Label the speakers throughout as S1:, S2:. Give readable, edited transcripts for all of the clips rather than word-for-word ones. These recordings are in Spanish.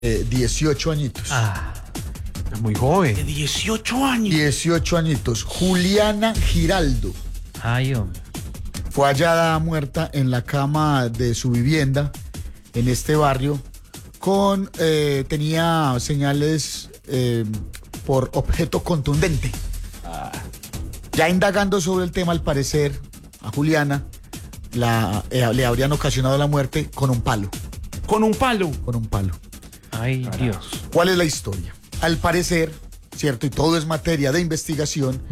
S1: 18 añitos.
S2: Muy joven.
S3: De 18 años.
S1: 18 añitos. Juliana Giraldo
S4: Ay, hombre.
S1: fue hallada muerta en la cama de su vivienda en este barrio tenía señales por objeto contundente. Ya indagando sobre el tema, al parecer a Juliana le habrían ocasionado la muerte con un palo.
S3: Con un palo.
S1: Con un palo.
S4: Ay, Dios.
S1: ¿Cuál es la historia? Al parecer, ¿cierto? Y todo es materia de investigación.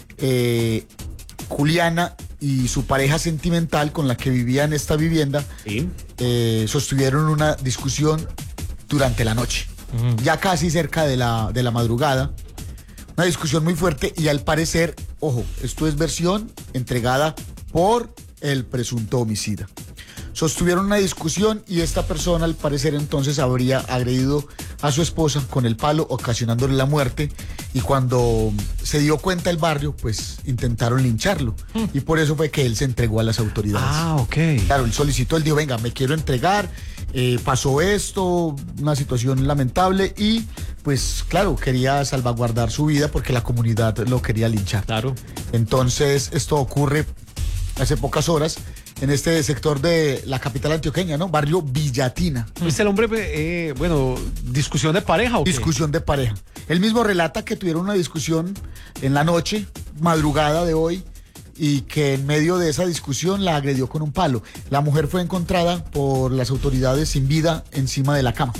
S1: Juliana y su pareja sentimental con la que vivía en esta vivienda
S3: Sí.
S1: sostuvieron una discusión durante la noche, ya casi cerca de la madrugada. Una discusión muy fuerte y al parecer, ojo, esto es versión entregada por el presunto homicida. Sostuvieron una discusión y esta persona al parecer entonces habría agredido a su esposa con el palo, ocasionándole la muerte, y cuando se dio cuenta el barrio, pues intentaron lincharlo y por eso fue que él se entregó a las autoridades.
S2: Ok.
S1: Claro, él solicitó, él dijo, venga, me quiero entregar, pasó esto, una situación lamentable y pues claro, quería salvaguardar su vida porque la comunidad lo quería linchar.
S3: Claro.
S1: Entonces esto ocurre hace pocas horas en este sector de la capital antioqueña, ¿no? Barrio Villatina.
S2: ¿Viste el hombre, discusión de pareja o qué?
S1: Discusión de pareja. Él mismo relata que tuvieron una discusión en la noche, madrugada de hoy, y que en medio de esa discusión la agredió con un palo. La mujer fue encontrada por las autoridades sin vida encima de la cama.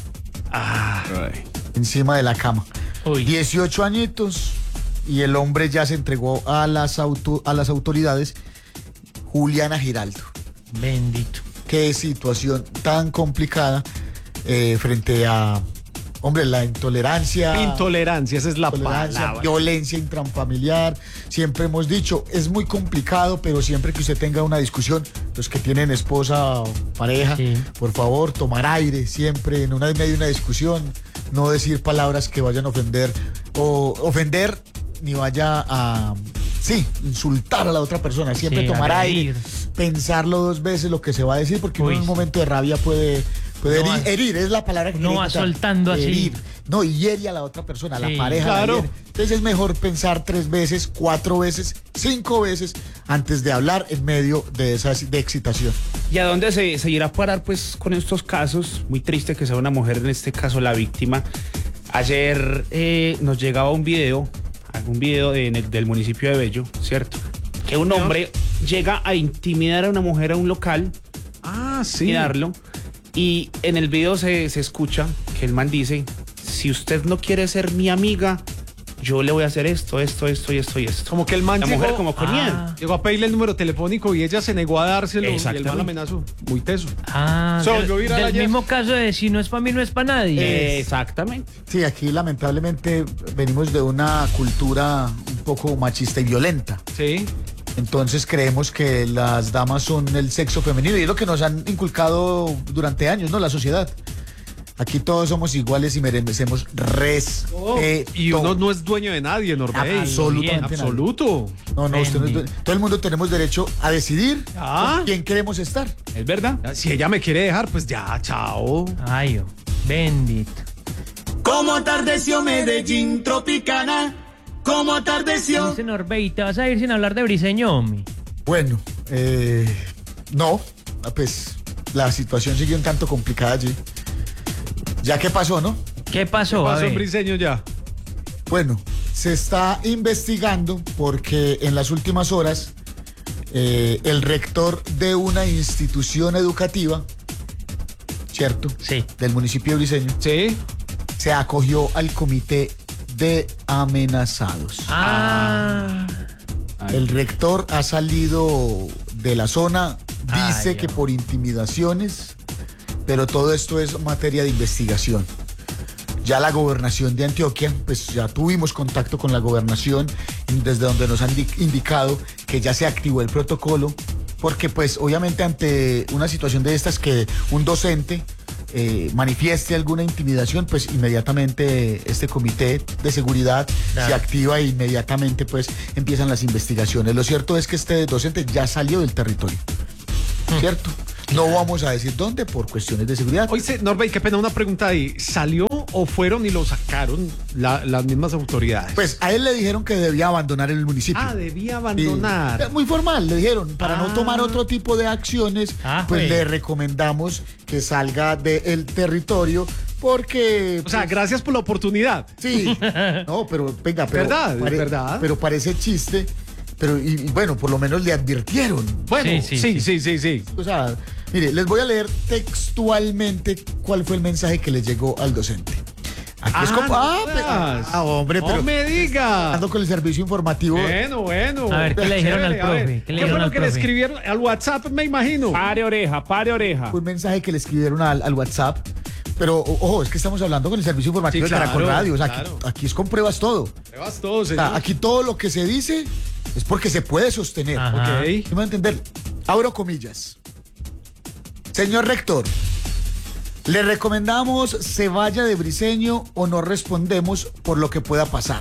S1: Encima de la cama.
S4: Uy.
S1: 18 añitos y el hombre ya se entregó a las autoridades. Juliana Giraldo.
S4: Bendito.
S1: Qué situación tan complicada frente a, hombre, la intolerancia.
S2: Intolerancia, esa es la palabra.
S1: Violencia intrafamiliar. Siempre hemos dicho, es muy complicado, pero siempre que usted tenga una discusión, los que tienen esposa o pareja,
S4: Sí.
S1: por favor, tomar aire siempre en medio de una discusión, no decir palabras que vayan a ofender ni vaya a insultar a la otra persona. Siempre
S4: Sí,
S1: tomar
S4: agredir.
S1: aire, pensarlo 2 veces lo que se va a decir, porque uno
S4: Uy,
S1: en un
S4: sí.
S1: momento de rabia puede
S4: No
S1: herir, es la palabra que
S4: no
S1: quería
S4: va
S1: quitar.
S4: soltando así.
S1: Herir. No, y hiere a la otra persona, a la
S4: Sí,
S1: pareja.
S2: claro.
S1: La hiere. Entonces es mejor pensar 3 veces, 4 veces, 5 veces antes de hablar en medio de excitación.
S3: ¿Y a dónde se irá a parar pues con estos casos? Muy triste que sea una mujer, en este caso la víctima. Ayer nos llegaba un video del municipio de Bello, ¿cierto? Que un hombre llega a intimidar a una mujer a un local,
S2: Sí.
S3: intimidarlo, y en el video se escucha que el man dice, si usted no quiere ser mi amiga, yo le voy a hacer esto y esto y esto.
S2: Como que el man
S3: La
S2: llegó,
S3: mujer como con miedo.
S2: llegó a pedirle el número telefónico y ella se negó a dárselo y el
S3: Exactamente.
S2: man amenazó. Muy teso.
S4: Del,
S2: volvió viral
S4: del
S2: ayer.
S4: mismo caso de si no es para mí, no es para nadie.
S3: Exactamente.
S1: Sí, aquí lamentablemente venimos de una cultura un poco machista y violenta.
S2: Sí.
S1: Entonces creemos que las damas son el sexo femenino y es lo que nos han inculcado durante años, ¿no? La sociedad. Aquí todos somos iguales y merecemos respeto.
S2: Y uno no es dueño de nadie, Norbey.
S1: Absolutamente nadie.
S2: Absoluto.
S1: No, usted no es
S4: Bendito.
S1: todo el mundo tenemos derecho a decidir con quién queremos estar.
S3: ¿Es verdad?
S2: Si ella me quiere dejar, pues ya, chao.
S4: Ay, bendito.
S5: Como atardeció Medellín Tropicana, como atardeció.
S4: Dice Norbey, ¿te vas a ir sin hablar de Briseño, homie?
S1: Bueno, no, pues la situación sigue un tanto complicada allí. Ya que pasó, ¿no?
S4: ¿Qué pasó? A
S2: Pasó en
S4: ver.
S2: Briseño ya.
S1: Bueno, se está investigando porque en las últimas horas el rector de una institución educativa, ¿cierto?
S4: Sí.
S1: Del municipio de Briseño,
S2: Sí.
S1: se acogió al comité de amenazados. El rector ha salido de la zona, dice
S4: Ay,
S1: que
S4: hombre.
S1: por intimidaciones, pero todo esto es materia de investigación. Ya la gobernación de Antioquia, pues ya tuvimos contacto con la gobernación, desde donde nos han indicado que ya se activó el protocolo, porque pues obviamente ante una situación de estas que un docente manifieste alguna intimidación, pues inmediatamente este comité de seguridad
S4: Claro.
S1: se activa e inmediatamente pues empiezan las investigaciones. Lo cierto es que este docente ya salió del territorio, ¿cierto? No vamos a decir dónde por cuestiones de seguridad.
S2: Oye, Norbey, qué pena, una pregunta ahí. ¿Salió o fueron y lo sacaron las mismas autoridades?
S1: Pues a él le dijeron que debía abandonar el municipio.
S2: Debía abandonar.
S1: Sí. Muy formal, le dijeron, para no tomar otro tipo de acciones, pues
S4: güey.
S1: le recomendamos que salga del territorio porque...
S2: O sea, gracias por la oportunidad.
S1: Sí, no, pero venga, pero...
S2: ¿Verdad?
S1: Pero parece chiste, pero y bueno, por lo menos le advirtieron.
S2: Bueno,
S4: Sí.
S2: sí.
S1: O sea, mire, les voy a leer textualmente cuál fue el mensaje que le llegó al docente. Aquí es como... hombre, pero...
S2: ¡No me diga!
S1: Ando con el servicio informativo.
S2: Bueno.
S4: A ver, ¿qué le dijeron al
S2: Chévere, a ver.
S4: profe? ¿Qué le
S2: ¿Qué fue
S4: dijeron
S2: lo
S4: al
S2: que le
S4: profe?
S2: escribieron al WhatsApp, me imagino?
S3: Pare oreja, pare oreja.
S1: Fue un mensaje que le escribieron al WhatsApp. Pero, ojo, es que estamos hablando con el servicio informativo
S2: Sí,
S1: de Caracol
S2: claro,
S1: Radio. O sea,
S2: claro.
S1: aquí es con pruebas todo.
S2: Pruebas todo,
S1: O
S2: señor.
S1: sea, aquí todo lo que se dice es porque se puede sostener.
S4: Ajá.
S2: Ok.
S1: ¿Sí me va a entender? Abro comillas. Señor rector, le recomendamos se vaya de Briseño o no respondemos por lo que pueda pasar.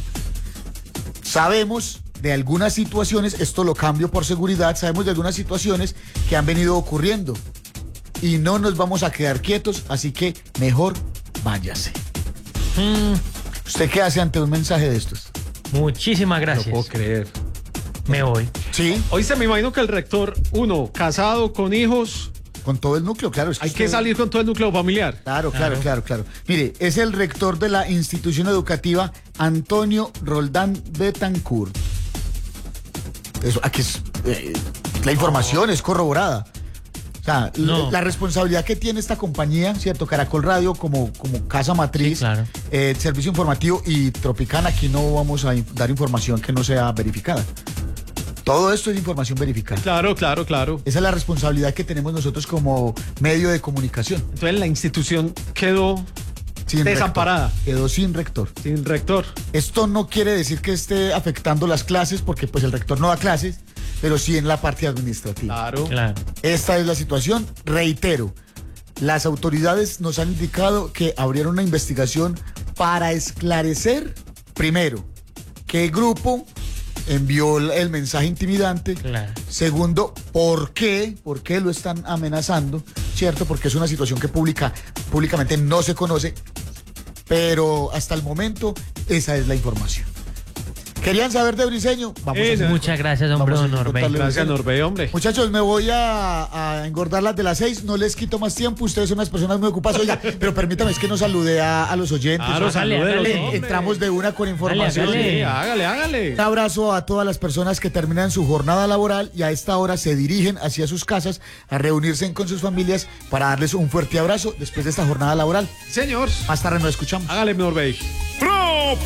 S1: Sabemos de algunas situaciones, esto lo cambio por seguridad, sabemos de algunas situaciones que han venido ocurriendo y no nos vamos a quedar quietos, así que mejor váyase. ¿Usted qué hace ante un mensaje de estos?
S4: Muchísimas
S2: No
S4: gracias.
S2: puedo creer.
S4: Me voy.
S1: Sí,
S2: Hoy me imagino que el rector, casado, con hijos,
S1: con todo el núcleo, claro. Es
S2: hay que
S1: usted-
S2: salir con todo el núcleo familiar.
S1: Claro. Mire, es el rector de la institución educativa Antonio Roldán Betancourt. Eso, aquí es, la información es corroborada. O sea,
S4: No.
S1: la responsabilidad que tiene esta compañía, ¿cierto? Caracol Radio como casa matriz,
S4: Sí, claro.
S1: Servicio Informativo y Tropicana, aquí no vamos a dar información que no sea verificada. Todo esto es información verificada.
S2: Claro.
S1: Esa es la responsabilidad que tenemos nosotros como medio de comunicación.
S2: Entonces la institución quedó
S1: Sin
S2: desamparada,
S1: rector. Quedó sin rector.
S2: sin rector.
S1: Esto no quiere decir que esté afectando las clases, porque pues el rector no da clases, pero sí en la parte administrativa.
S2: Claro.
S1: Esta es la situación. Reitero, las autoridades nos han indicado que abrieron una investigación para esclarecer, primero, qué grupo envió el mensaje intimidante.
S4: Claro.
S1: Segundo, ¿por qué lo están amenazando? ¿Cierto? Porque es una situación que públicamente no se conoce, pero hasta el momento esa es la información. ¿Querían saber de Briseño? Vamos a seguir.
S4: Muchas gracias, hombre,
S1: Vamos a
S4: don Norbey.
S1: contarle.
S2: Gracias, Norbey, hombre.
S1: Muchachos, me voy a engordar las de las 6, no les quito más tiempo, ustedes son unas personas muy ocupadas. Oiga, pero permítame, es que no saludé a los oyentes.
S2: Claro,
S4: Hágale,
S2: salúdelos,
S4: hágale.
S2: hombre.
S1: Entramos de una con información.
S4: Hágale.
S2: Sí, hágale.
S1: Un abrazo a todas las personas que terminan su jornada laboral y a esta hora se dirigen hacia sus casas a reunirse con sus familias para darles un fuerte abrazo después de esta jornada laboral.
S2: Señor,
S1: Más tarde nos escuchamos.
S2: hágale, Norbey.